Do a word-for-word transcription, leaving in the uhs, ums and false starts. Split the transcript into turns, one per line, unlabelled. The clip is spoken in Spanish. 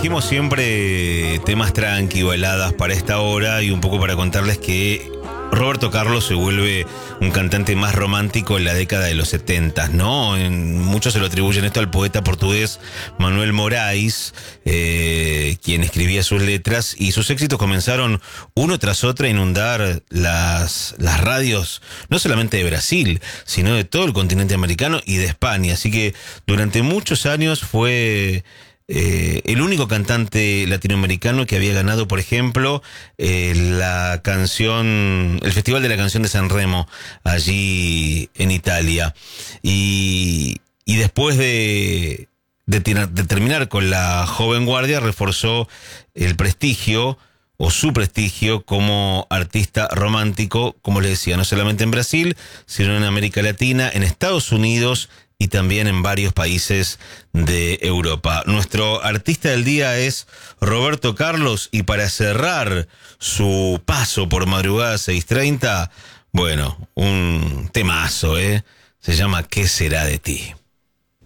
elegimos siempre temas tranqui, baladas para esta hora y un poco para contarles que Roberto Carlos se vuelve un cantante más romántico en la década de los setenta, ¿no? En, muchos se lo atribuyen esto al poeta portugués Manuel Moraes, eh, quien escribía sus letras, y sus éxitos comenzaron uno tras otro a inundar las, las radios, no solamente de Brasil, sino de todo el continente americano y de España. Así que durante muchos años fue Eh, el único cantante latinoamericano que había ganado, por ejemplo, eh, la canción, el Festival de la Canción de San Remo, allí en Italia. Y, y después de, de, de terminar con la Joven Guardia, reforzó el prestigio o su prestigio como artista romántico, como les decía, no solamente en Brasil, sino en América Latina, en Estados Unidos y también en varios países de Europa. Nuestro artista del día es Roberto Carlos, y para cerrar su paso por Madrugada seiscientos treinta, bueno, un temazo, ¿eh? Se llama ¿Qué será de ti?